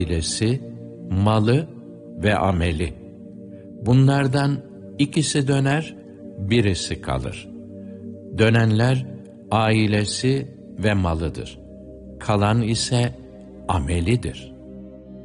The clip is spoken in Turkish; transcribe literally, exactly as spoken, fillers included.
ailesi, malı ve ameli. Bunlardan ikisi döner, birisi kalır. Dönenler ailesi ve malıdır. Kalan ise amelidir.